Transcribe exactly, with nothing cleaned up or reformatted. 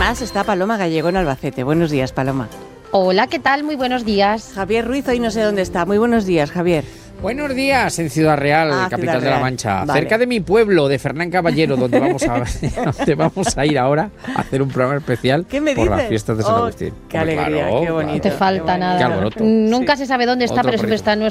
además está Paloma Gallego en Albacete. Buenos días, Paloma. Hola, ¿qué tal? Muy buenos días. Javier Ruiz hoy no sé dónde está. Muy buenos días, Javier. Buenos días, en Ciudad Real, Ah, capital Ciudad de La Real. Mancha, Vale. cerca de mi pueblo, de Fernán Caballero, donde vamos a, donde vamos a ir ahora a hacer un programa especial ¿Qué me por dices? las fiestas de San Oh, Agustín. qué Hombre, alegría, claro, qué bonito. No te falta Qué nada. Qué alboroto. Nunca Sí. se sabe dónde está, Otro pero siempre perrito. está en